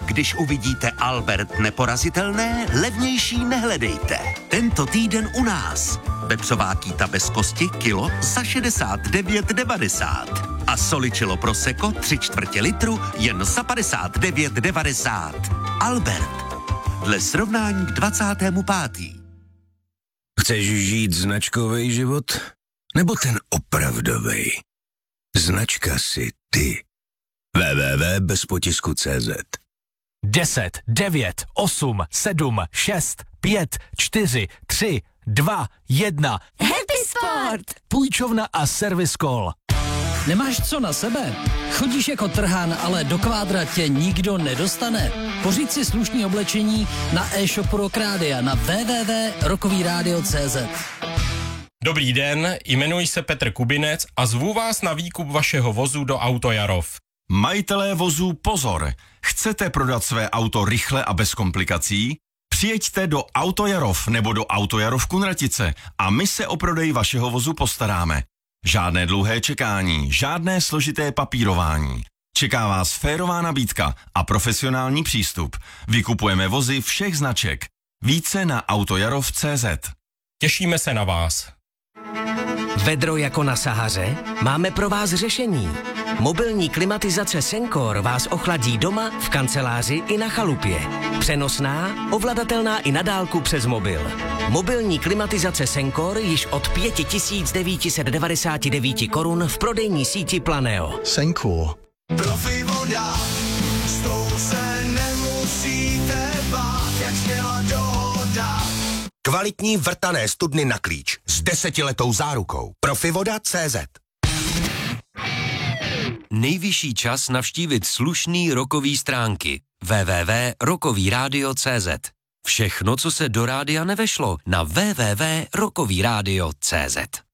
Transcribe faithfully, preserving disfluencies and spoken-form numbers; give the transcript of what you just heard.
Když uvidíte Albert neporazitelné, levnější nehledejte. Tento týden u nás. Vepřová kýta bez kosti kilo za šedesát devět devadesát. A soličilo prosecco tři čtvrtě litru jen za padesát devět devadesát. Albert. Dle srovnání k dvacátému pátému Chceš žít značkový život? Nebo ten opravdovej? Značka si ty. w w w tečka bez potisku tečka cé zet. deset, devět, osm, sedm, šest, pět, čtyři, tři, dva, jedna. Happy Sport! Půjčovna a Service Call. Nemáš co na sebe? Chodíš jako trhán, ale do kvádra tě nikdo nedostane? Pořiď si slušný oblečení na e-shopu Rock Rádia na w w w tečka rockový rádio tečka cé zet. Dobrý den, jmenuji se Petr Kubinec a zvu vás na výkup vašeho vozu do Autojarov. Majitelé vozů pozor! Chcete prodat své auto rychle a bez komplikací? Přijeďte do Autojarov nebo do Autojarov Kunratice a my se o prodej vašeho vozu postaráme. Žádné dlouhé čekání, žádné složité papírování. Čeká vás férová nabídka a profesionální přístup. Vykupujeme vozy všech značek. Více na autojarov tečka cé zet. Těšíme se na vás. Vedro jako na Sahaře? Máme pro vás řešení. Mobilní klimatizace Sencor vás ochladí doma, v kanceláři i na chalupě. Přenosná, ovladatelná i na dálku přes mobil. Mobilní klimatizace Sencor již od pět tisíc devět set devadesát devět korun v prodejní síti Planeo. Sencor. Profi voda, s tou se nemusíte bát, jak skvělá dohoda. Kvalitní vrtané studny na klíč s desetiletou zárukou. Profivoda tečka cé zet. Nejvyšší čas navštívit slušný rockový stránky. w w w tečka rockový rádio tečka cé zet. Všechno, co se do rádia nevešlo, na w w w tečka rockový rádio tečka cé zet.